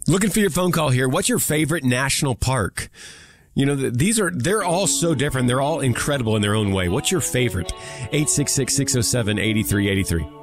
Looking for your phone call here. What's your favorite national park? You know, they're all so different. They're all incredible in their own way. What's your favorite? 866-607-8383.